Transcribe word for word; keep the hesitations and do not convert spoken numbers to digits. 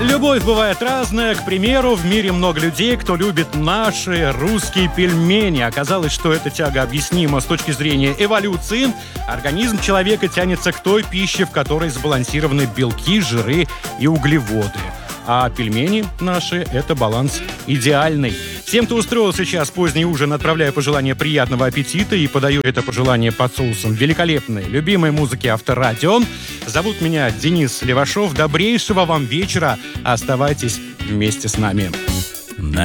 Любовь бывает разная. К примеру, в мире много людей, кто любит наши русские пельмени. Оказалось, что эта тяга объяснима с точки зрения эволюции. Организм человека тянется к той пище, в которой сбалансированы белки, жиры и углеводы. А пельмени наши – это баланс идеальный. Всем, кто устроил сейчас поздний ужин, отправляю пожелания приятного аппетита и подаю это пожелание под соусом великолепной, любимой музыки Авторадио. Зовут меня Денис Левашов. Добрейшего вам вечера. Оставайтесь вместе с нами.